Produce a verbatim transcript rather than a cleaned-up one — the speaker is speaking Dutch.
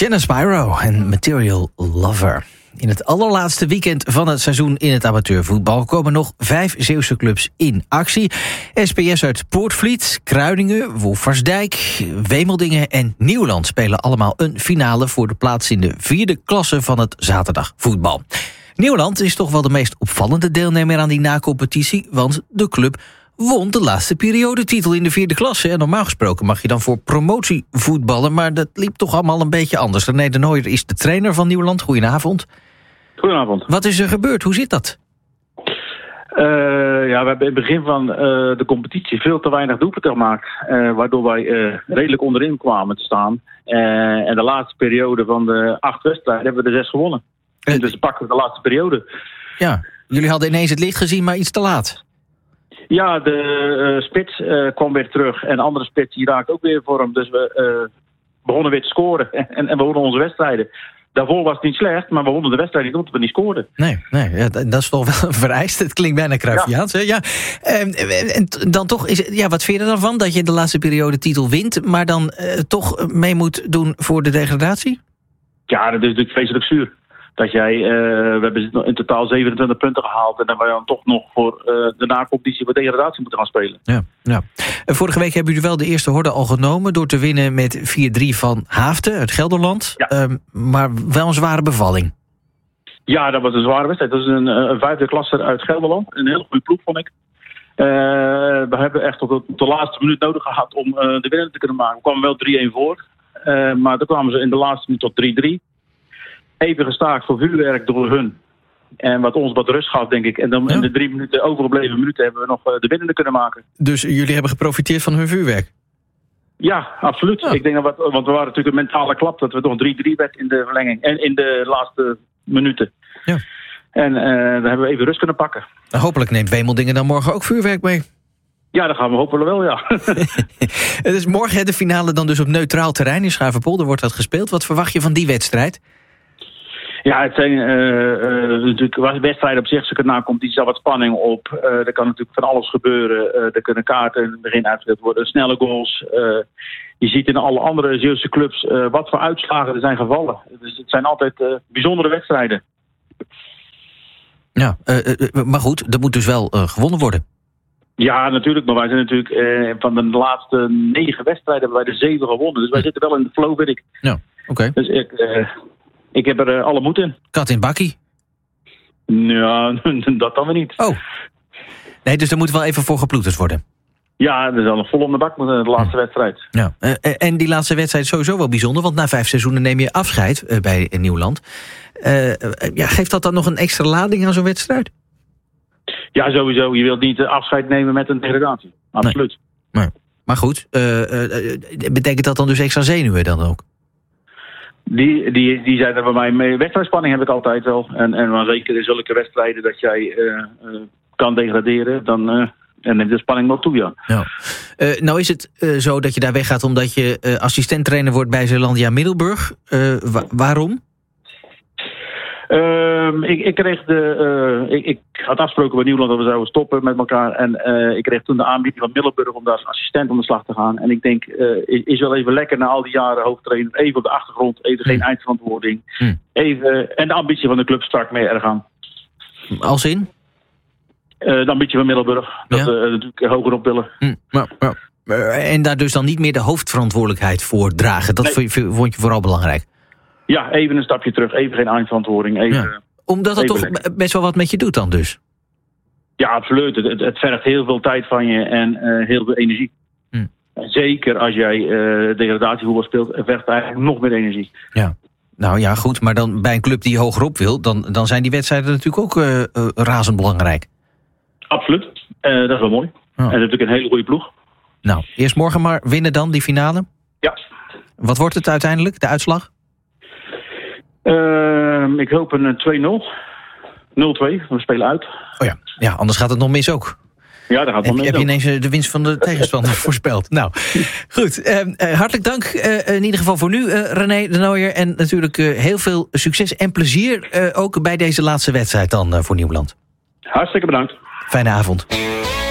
Shannon Spyro en Material Lover. In het allerlaatste weekend van het seizoen in het amateurvoetbal komen nog vijf Zeeuwse clubs in actie. S P S uit Poortvliet, Kruiningen, Wolfersdijk, Wemeldingen en Nieuwland spelen allemaal een finale voor de plaats in de vierde klasse van het zaterdagvoetbal. Nieuwland is toch wel de meest opvallende deelnemer aan die na-competitie, want de club won de laatste periodetitel in de vierde klasse. En normaal gesproken mag je dan voor promotie voetballen, maar dat liep toch allemaal een beetje anders. René de Nooijer is de trainer van Nieuwland. Goedenavond. Goedenavond. Wat is er gebeurd? Hoe zit dat? Uh, ja, we hebben in het begin van uh, de competitie veel te weinig doelpunten gemaakt. Uh, waardoor wij uh, redelijk onderin kwamen te staan. Uh, en de laatste periode van de acht wedstrijden hebben we de zes gewonnen. Uh, dus pakken we de laatste periode. Ja, jullie hadden ineens het licht gezien, maar iets te laat. Ja, de uh, spits uh, kwam weer terug. En de andere spits die raakte ook weer vorm. Dus we uh, begonnen weer te scoren. En, en we wonnen onze wedstrijden. Daarvoor was het niet slecht, maar we wonnen de wedstrijd niet omdat we niet scoorden. Nee, nee ja, dat is toch wel vereist. Het klinkt bijna Cruyffiaans. Ja. Ja. En, en dan toch, is het, ja, wat vind je er dan van dat je de laatste periode titel wint, maar dan uh, toch mee moet doen voor de degradatie? Ja, dat is natuurlijk vreselijk zuur. Dat jij, uh, we hebben in totaal zevenentwintig punten gehaald en dan wij dan toch nog voor uh, de na-competitie voor degradatie moeten gaan spelen. Ja, ja. Vorige week hebben jullie wel de eerste horde al genomen door te winnen met vier drie van Haaften uit Gelderland. Ja. Um, maar wel een zware bevalling. Ja, dat was een zware wedstrijd. Dat is een, een vijfde klasse uit Gelderland. Een hele goede ploeg, vond ik. Uh, we hebben echt tot de, tot de laatste minuut nodig gehad om uh, de winnaar te kunnen maken. We kwamen wel drie een voor. Uh, maar toen kwamen ze in de laatste minuut tot drie drie. Even gestaakt voor vuurwerk door hun. En wat ons wat rust gaf, denk ik. En dan ja. in de drie minuten overgebleven minuten hebben we nog de winnende kunnen maken. Dus jullie hebben geprofiteerd van hun vuurwerk? Ja, absoluut. Ja. Ik denk dat we, want we waren natuurlijk een mentale klap dat we toch drie drie werd in de verlenging. En in de laatste minuten. Ja. En uh, dan hebben we even rust kunnen pakken. Nou, hopelijk neemt Wemeldingen dan morgen ook vuurwerk mee. Ja, dat gaan we hopelijk wel, ja. Het is morgen de finale dan dus op neutraal terrein in Schavenpolder wordt dat gespeeld. Wat verwacht je van die wedstrijd? Ja, het zijn uh, uh, natuurlijk wedstrijden op zich. Als er na komt, die zal wat spanning op. Uh, er kan natuurlijk van alles gebeuren. Uh, er kunnen kaarten in het begin uitgezet worden. Snelle goals. Uh, je ziet in alle andere Zeeuwse clubs uh, wat voor uitslagen er zijn gevallen. Dus het zijn altijd uh, bijzondere wedstrijden. Ja, uh, uh, maar goed, dat moet dus wel uh, gewonnen worden. Ja, natuurlijk. Maar wij zijn natuurlijk uh, van de laatste negen wedstrijden hebben wij de zeven gewonnen. Dus wij zitten wel in de flow, weet ik. Ja, oké. Okay. Dus ik... Uh, Ik heb er uh, alle moed in. Kat in bakkie? Ja, dat dan weer niet. Oh. Nee, dus er moet wel even voor geploeterd worden. Ja, er zal nog vol om de bak moeten de laatste hm. wedstrijd. Ja. Uh, en die laatste wedstrijd is sowieso wel bijzonder, want na vijf seizoenen neem je afscheid uh, bij Nieuwland. Uh, uh, ja, geeft dat dan nog een extra lading aan zo'n wedstrijd? Ja, sowieso. Je wilt niet uh, afscheid nemen met een degradatie. Absoluut. Nee. Nee. Maar goed, uh, uh, betekent dat dan dus extra zenuwen dan ook? Die, die, die zijn er bij mij mee. Wedstrijdspanning heb ik altijd wel. En, en maar zeker in zulke wedstrijden dat jij uh, uh, kan degraderen, dan uh, en neemt de spanning nog toe, ja. ja. Uh, nou is het uh, zo dat je daar weggaat omdat je uh, assistenttrainer wordt bij Zeelandia Middelburg. Uh, wa- waarom? Uh, ik, ik kreeg de. Uh, ik, ik had afgesproken bij Nieuwland dat we zouden stoppen met elkaar. En uh, ik kreeg toen de aanbieding van Middelburg om daar als assistent aan de slag te gaan. En ik denk, uh, is, is wel even lekker na al die jaren hoofdtrainer. Even op de achtergrond, even geen eindverantwoording. Hmm. Even, en de ambitie van de club strak mee erg aan. Als in? Uh, de ambitie van Middelburg. Dat ja. we uh, natuurlijk hoger op willen. Hmm. Maar, maar, en daar dus dan niet meer de hoofdverantwoordelijkheid voor dragen. Dat nee. vond je vooral belangrijk. Ja, even een stapje terug. Even geen eindverantwoording. Even, ja. Omdat het toch lekker. Best wel wat met je doet dan dus? Ja, absoluut. Het, het vergt heel veel tijd van je en uh, heel veel energie. Hm. Zeker als jij uh, degradatievoetbal speelt, het vergt eigenlijk nog meer energie. Ja. Nou ja, goed. Maar dan bij een club die hogerop wil, dan, dan zijn die wedstrijden natuurlijk ook uh, uh, razend belangrijk. Absoluut. Uh, dat is wel mooi. Oh. En dat is natuurlijk een hele goede ploeg. Nou, eerst morgen maar winnen dan, die finale? Ja. Wat wordt het uiteindelijk, de uitslag? Uh, ik hoop een twee nul. nul twee, we spelen uit. Oh ja, ja, anders gaat het nog mis ook. Ja, daar gaat het nog mis. Heb je ineens de winst van de tegenstander voorspeld. Nou, goed. Uh, uh, hartelijk dank uh, in ieder geval voor nu, uh, René de Nooijer. En natuurlijk uh, heel veel succes en plezier uh, ook bij deze laatste wedstrijd dan uh, voor Nieuwland. Hartstikke bedankt. Fijne avond.